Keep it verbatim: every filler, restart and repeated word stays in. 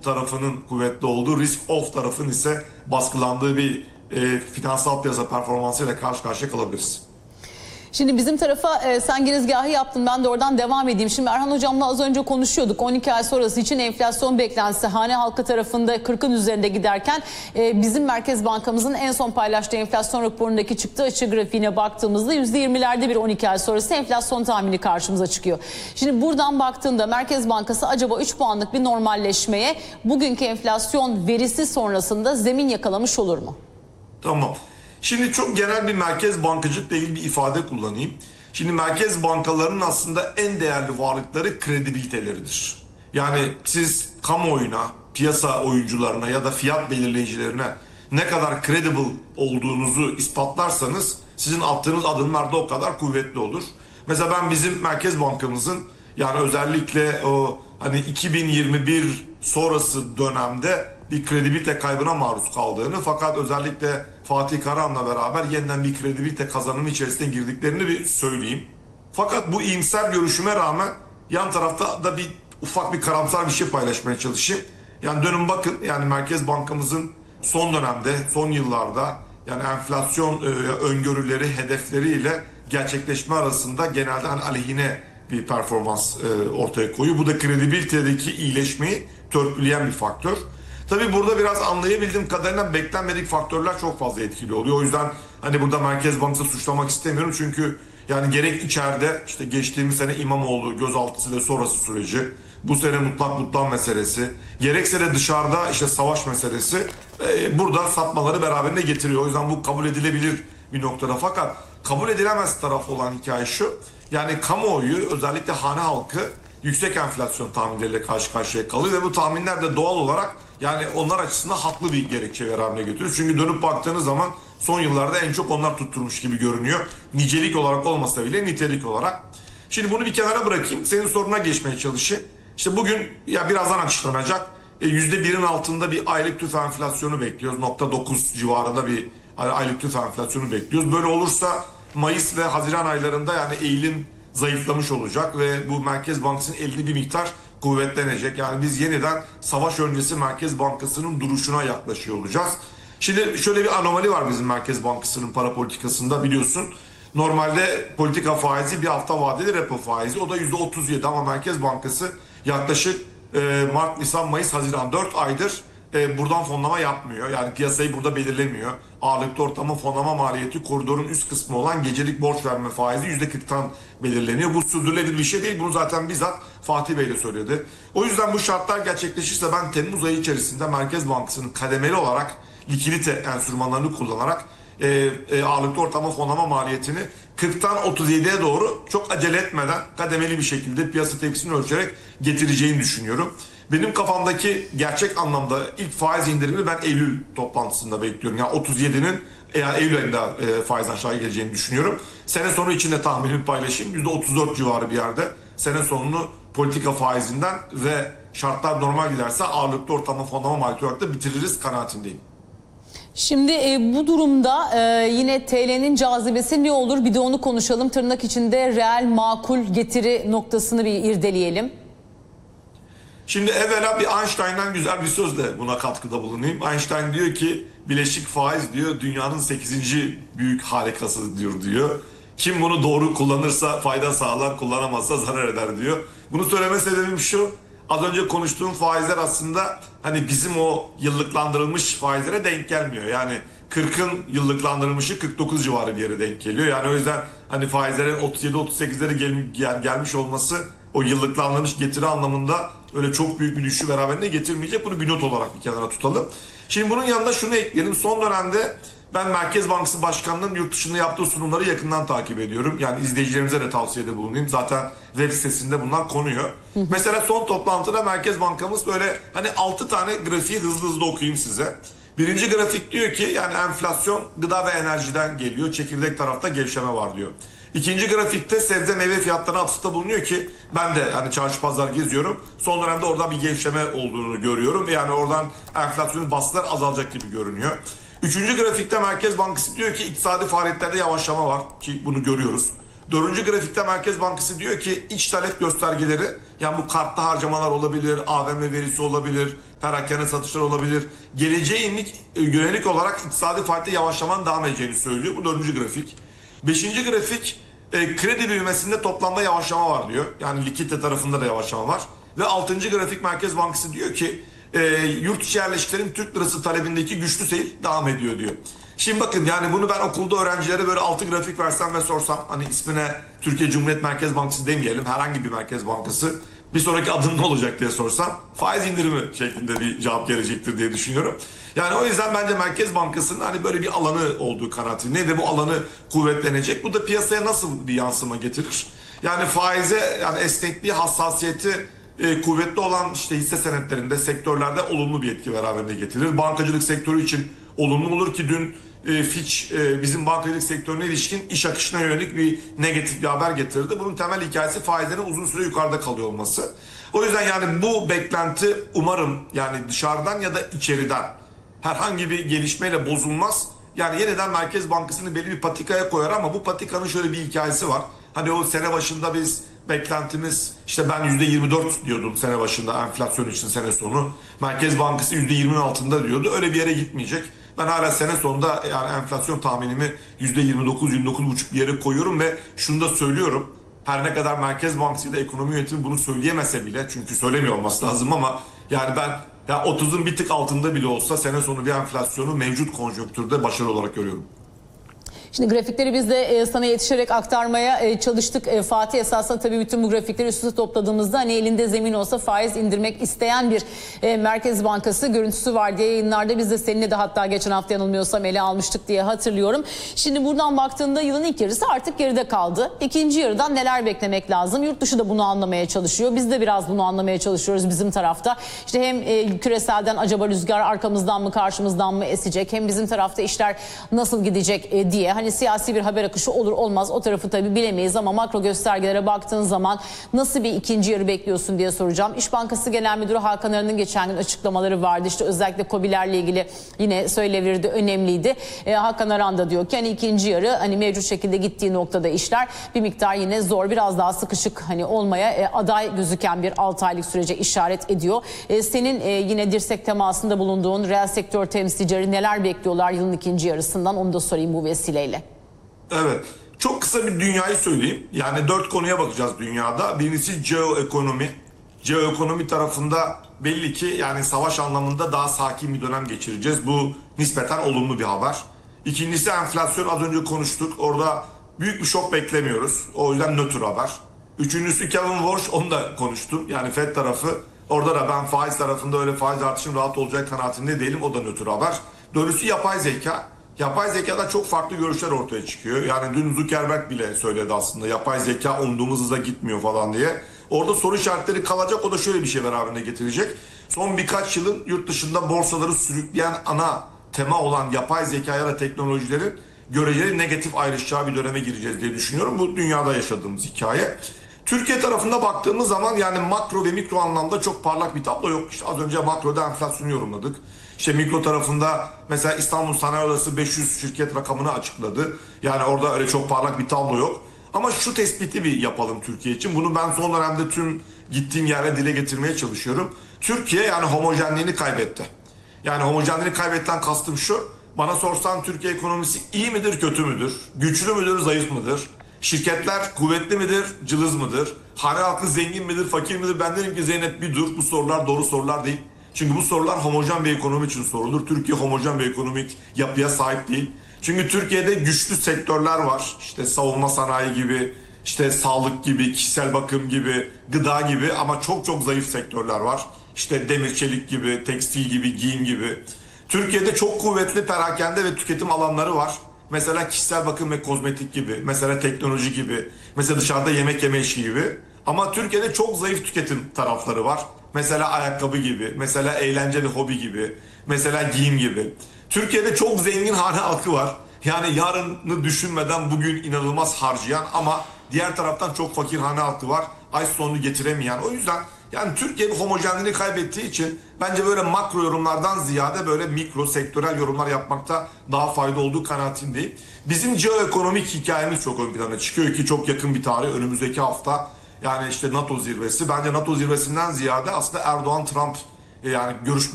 tarafının kuvvetli olduğu, risk off tarafın ise baskılandığı bir e, finansal piyasa performansıyla karşı karşıya kalabiliriz. Şimdi bizim tarafa e, sen girizgahı yaptın, ben de oradan devam edeyim. Şimdi Erhan Hocam'la az önce konuşuyorduk. on iki ay sonrası için enflasyon beklentisi hane halkı tarafında kırkın üzerinde giderken e, bizim Merkez Bankamızın en son paylaştığı enflasyon raporundaki çıktığı açı grafiğine baktığımızda yüzde yirmilerde bir on iki ay sonrası enflasyon tahmini karşımıza çıkıyor. Şimdi buradan baktığında Merkez Bankası acaba üç puanlık bir normalleşmeye bugünkü enflasyon verisi sonrasında zemin yakalamış olur mu? Tamam. Şimdi çok genel bir merkez bankacılıkla ilgili bir ifade kullanayım. Şimdi merkez bankalarının aslında en değerli varlıkları kredibiliteleridir. Yani siz kamuoyuna, piyasa oyuncularına ya da fiyat belirleyicilerine ne kadar credible olduğunuzu ispatlarsanız sizin attığınız adımlar da o kadar kuvvetli olur. Mesela ben bizim Merkez Bankamızın yani özellikle o hani iki bin yirmi bir sonrası dönemde bir kredibilite kaybına maruz kaldığını, fakat özellikle Fatih Karahan'la beraber yeniden bir kredibilite kazanımı içerisine girdiklerini bir söyleyeyim. Fakat bu iyimser görüşüme rağmen yan tarafta da bir ufak bir karamsar bir şey paylaşmaya çalışayım. Yani dönün bakın, yani Merkez Bankamızın son dönemde, son yıllarda yani enflasyon e, öngörüleri, hedefleriyle gerçekleşme arasında genelde hani aleyhine bir performans e, ortaya koyuyor. Bu da kredibilitedeki iyileşmeyi törpüleyen bir faktör. Tabii burada biraz anlayabildiğim kadarıyla beklenmedik faktörler çok fazla etkili oluyor. O yüzden hani burada Merkez Bankası suçlamak istemiyorum. Çünkü yani gerek içeride işte geçtiğimiz sene İmamoğlu gözaltısı ve sonrası süreci, bu sene mutlak mutlak meselesi, gerekse de dışarıda işte savaş meselesi e, burada sapmaları beraberinde getiriyor. O yüzden bu kabul edilebilir bir noktada. Fakat kabul edilemez taraf olan hikaye şu: yani kamuoyu, özellikle hane halkı yüksek enflasyon tahminleriyle karşı karşıya kalıyor ve bu tahminler de doğal olarak yani onlar açısından haklı bir gerekçe vermeye getiriyor. Çünkü dönüp baktığınız zaman son yıllarda en çok onlar tutturmuş gibi görünüyor. Nicelik olarak olmasa bile nitelik olarak. Şimdi bunu bir kenara bırakayım. Senin soruna geçmeye çalışayım. İşte bugün ya birazdan açıklanacak e, yüzde birin altında bir aylık tüfe enflasyonu bekliyoruz. nokta dokuz civarında bir aylık tüfe enflasyonu bekliyoruz. Böyle olursa Mayıs ve Haziran aylarında yani eğilim zayıflamış olacak ve bu Merkez Bankası'nın elinde bir miktar kuvvetlenecek. Yani biz yeniden savaş öncesi Merkez Bankası'nın duruşuna yaklaşıyor olacağız. Şimdi şöyle bir anomali var bizim Merkez Bankası'nın para politikasında, biliyorsun. Normalde politika faizi bir hafta vadeli repo faizi, o da yüzde otuz yedi, ama Merkez Bankası yaklaşık e, Mart, Nisan, Mayıs, Haziran dört aydır e, buradan fonlama yapmıyor. Yani piyasayı burada belirlemiyor. Ağırlıklı ortamın fonlama maliyeti koridorun üst kısmı olan gecelik borç verme faizi yüzde kırktan belirleniyor. Bu sürdürülebilir bir şey değil. Bunu zaten bizzat Fatih Bey de söyledi. O yüzden bu şartlar gerçekleşirse ben Temmuz ayı içerisinde Merkez Bankası'nın kademeli olarak likidite enstrümanlarını kullanarak e, e, ağırlıklı ortamın fonlama maliyetini kırktan otuz yediye doğru çok acele etmeden kademeli bir şekilde piyasa tepkisini ölçerek getireceğini düşünüyorum. Benim kafamdaki gerçek anlamda ilk faiz indirimini ben Eylül toplantısında bekliyorum. Yani otuz yedinin yani Eylül ayında e, faiz aşağı geleceğini düşünüyorum. Sene sonu için de tahminimi paylaşayım. yüzde otuz dört civarı bir yerde sene sonunu politika faizinden ve şartlar normal giderse ağırlıklı ortamı fonlama maliyeti olarak da bitiririz kanaatindeyim. Şimdi e, bu durumda e, yine T L'nin cazibesi ne olur? Bir de onu konuşalım. Tırnak içinde reel makul getiri noktasını bir irdeleyelim. Şimdi evvela bir Einstein'dan güzel bir sözle buna katkıda bulunayım. Einstein diyor ki bileşik faiz diyor dünyanın sekizinci büyük harikası diyor diyor. Kim bunu doğru kullanırsa fayda sağlar, kullanamazsa zarar eder diyor. Bunu söyleme sebebim şu: az önce konuştuğum faizler aslında hani bizim o yıllıklandırılmış faizlere denk gelmiyor. Yani kırkın yıllıklandırılmışı kırk dokuz civarı bir yere denk geliyor. Yani o yüzden hani faizlerin otuz yedi otuz sekizlere gel, gel, gelmiş olması o yıllıklandırılmış getiri anlamında öyle çok büyük bir düşüşü beraberinde getirmeyecek. Bunu bir not olarak bir kenara tutalım. Şimdi bunun yanında şunu ekleyelim. Son dönemde ben Merkez Bankası Başkanı'nın yurt dışında yaptığı sunumları yakından takip ediyorum. Yani izleyicilerimize de tavsiyede bulunayım. Zaten web sitesinde bunlar konuyor. Hı hı. Mesela son toplantıda Merkez Bankamız böyle hani altı tane grafiği hızlı hızlı okuyayım size. Birinci grafik diyor ki yani enflasyon gıda ve enerjiden geliyor. Çekirdek tarafta gevşeme var diyor. İkinci grafikte sebze meyve fiyatlarına atıfta bulunuyor ki ben de hani çarşı pazar geziyorum. Son dönemde orada bir gevşeme olduğunu görüyorum. Yani oradan enflasyonun baskılar azalacak gibi görünüyor. Üçüncü grafikte Merkez Bankası diyor ki iktisadi faaliyetlerde yavaşlama var ki bunu görüyoruz. Dördüncü grafikte Merkez Bankası diyor ki iç talep göstergeleri, yani bu kartlı harcamalar olabilir, A V M verisi olabilir, perakende satışlar olabilir. Geleceğe yönelik, yönelik olarak iktisadi faaliyette yavaşlamanın devam edeceğini söylüyor. Bu dördüncü grafik. Beşinci grafik e, kredi büyümesinde toplamda yavaşlama var diyor. Yani likidite tarafında da yavaşlama var. Ve altıncı grafik Merkez Bankası diyor ki e, yurt içi yerleşiklerin Türk lirası talebindeki güçlü seyir devam ediyor diyor. Şimdi bakın, yani bunu ben okulda öğrencilere böyle altı grafik versem ve sorsam, hani ismine Türkiye Cumhuriyet Merkez Bankası demeyelim, herhangi bir merkez bankası, bir sonraki adım ne olacak diye sorsam faiz indirimi şeklinde bir cevap gelecektir diye düşünüyorum. Yani o yüzden bence Merkez Bankası'nın hani böyle bir alanı olduğu kanaatinde ve bu alanı kuvvetlenecek. Bu da piyasaya nasıl bir yansıma getirir? Yani faize, yani esnekliği, hassasiyeti e, kuvvetli olan işte hisse senetlerinde, sektörlerde olumlu bir etki beraberinde getirir. Bankacılık sektörü için olumlu olur ki dün e, Fitch e, bizim bankacılık sektörüne ilişkin iş akışına yönelik bir negatif bir haber getirdi. Bunun temel hikayesi faizlerin uzun süre yukarıda kalıyor olması. O yüzden yani bu beklenti umarım yani dışarıdan ya da içeriden herhangi bir gelişmeyle bozulmaz. Yani yeniden Merkez Bankası'nı belli bir patikaya koyar ama bu patikanın şöyle bir hikayesi var. Hani o sene başında biz beklentimiz, işte ben yüzde yirmi dört diyordum sene başında enflasyon için sene sonu. Merkez Bankası yüzde yirminin altında diyordu. Öyle bir yere gitmeyecek. Ben hala sene sonunda yani enflasyon tahminimi yüzde yirmi dokuz yirmi dokuz buçuk bir yere koyuyorum ve şunu da söylüyorum. Her ne kadar Merkez Bankası ile ekonomi yönetimi bunu söyleyemese bile, çünkü söylemiyor olması lazım, ama yani ben ya otuzun bir tık altında bile olsa sene sonu bir enflasyonu mevcut konjonktürde başarılı olarak görüyorum. Şimdi grafikleri biz de e, sana yetişerek aktarmaya e, çalıştık. E, Fatih, esasında tabii bütün bu grafikleri üst üste topladığımızda hani elinde zemin olsa faiz indirmek isteyen bir e, Merkez Bankası görüntüsü var diye yayınlarda biz de seninle de hatta geçen hafta yanılmıyorsam ele almıştık diye hatırlıyorum. Şimdi buradan baktığında yılın ilk yarısı artık geride kaldı. İkinci yarıdan neler beklemek lazım? Yurt dışı da bunu anlamaya çalışıyor. Biz de biraz bunu anlamaya çalışıyoruz bizim tarafta. İşte hem e, küreselden acaba rüzgar arkamızdan mı karşımızdan mı esecek? Hem bizim tarafta işler nasıl gidecek e, diye. Hani siyasi bir haber akışı olur olmaz, o tarafı tabii bilemeyiz ama makro göstergelere baktığın zaman nasıl bir ikinci yarı bekliyorsun diye soracağım. İş Bankası Genel Müdürü Hakan Aran'ın geçen gün açıklamaları vardı. İşte özellikle KOBİ'lerle ilgili yine söylevirdi, önemliydi. Ee, Hakan Aran da diyor ki hani ikinci yarı hani mevcut şekilde gittiği noktada işler bir miktar yine zor, biraz daha sıkışık hani olmaya e, aday gözüken bir altı aylık sürece işaret ediyor. E, senin e, yine dirsek temasında bulunduğun reel sektör temsilcileri neler bekliyorlar yılın ikinci yarısından, onu da sorayım bu vesileyle. Evet. Çok kısa bir dünyayı söyleyeyim. Yani dört konuya bakacağız dünyada. Birincisi jeoekonomi. Jeoekonomi tarafında belli ki yani savaş anlamında daha sakin bir dönem geçireceğiz. Bu nispeten olumlu bir haber. İkincisi enflasyon, az önce konuştuk. Orada büyük bir şok beklemiyoruz. O yüzden nötr haber. Üçüncüsü Kevin Walsh, onu da konuştum. Yani Fed tarafı. Orada da ben faiz tarafında öyle faiz artışının rahat olacak kanaatinde değilim. O da nötr haber. Dördüncüsü yapay zeka. Yapay zekada çok farklı görüşler ortaya çıkıyor. Yani dün Zuckerberg bile söyledi aslında yapay zeka umduğumuz hızla gitmiyor falan diye. Orada soru işaretleri kalacak, o da şöyle bir şey beraberinde getirecek. Son birkaç yılın yurt dışında borsaları sürükleyen ana tema olan yapay zeka ya da teknolojilerin göreceli negatif ayrışacağı bir döneme gireceğiz diye düşünüyorum. Bu dünyada yaşadığımız hikaye. Türkiye tarafında baktığımız zaman yani makro ve mikro anlamda çok parlak bir tablo yok. İşte az önce makroda enflasyonu yorumladık. İşte mikro tarafında mesela İstanbul Sanayi Odası beş yüz şirket rakamını açıkladı. Yani orada öyle çok parlak bir tablo yok. Ama şu tespiti bir yapalım Türkiye için. Bunu ben son dönemde tüm gittiğim yere dile getirmeye çalışıyorum. Türkiye yani homojenliğini kaybetti. Yani homojenliğini kaybetten kastım şu. Bana sorsan Türkiye ekonomisi iyi midir, kötü müdür? Güçlü müdür, zayıf mıdır? Şirketler kuvvetli midir, cılız mıdır? Hane halkı zengin midir, fakir midir? Ben derim ki Zeynep bir dur, bu sorular doğru sorular değil. Çünkü bu sorular homojen bir ekonomi için sorulur. Türkiye homojen bir ekonomik yapıya sahip değil. Çünkü Türkiye'de güçlü sektörler var. İşte savunma sanayi gibi, işte sağlık gibi, kişisel bakım gibi, gıda gibi, ama çok çok zayıf sektörler var. İşte demir çelik gibi, tekstil gibi, giyim gibi. Türkiye'de çok kuvvetli perakende ve tüketim alanları var. Mesela kişisel bakım ve kozmetik gibi, mesela teknoloji gibi, mesela dışarıda yemek yeme işi gibi. Ama Türkiye'de çok zayıf tüketim tarafları var. Mesela ayakkabı gibi, mesela eğlence ve hobi gibi, mesela giyim gibi. Türkiye'de çok zengin hane halkı var. Yani yarını düşünmeden bugün inanılmaz harcayan ama diğer taraftan çok fakir hane halkı var. Ay sonunu getiremeyen. O yüzden Yani Türkiye bir homojenliğini kaybettiği için bence böyle makro yorumlardan ziyade böyle mikro, sektörel yorumlar yapmakta daha fayda olduğu kanaatindeyim. Bizim jeoekonomik hikayemiz çok ön plana çıkıyor ki çok yakın bir tarih, önümüzdeki hafta yani işte NATO zirvesi. Bence NATO zirvesinden ziyade aslında Erdoğan-Trump yani görüşme